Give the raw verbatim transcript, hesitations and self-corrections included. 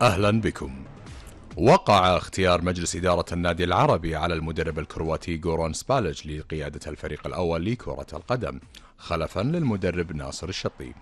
أهلا بكم. وقع اختيار مجلس إدارة النادي العربي على المدرب الكرواتي غوران سباليتش لقيادة الفريق الأول لكرة القدم خلفا للمدرب ناصر الشطيب.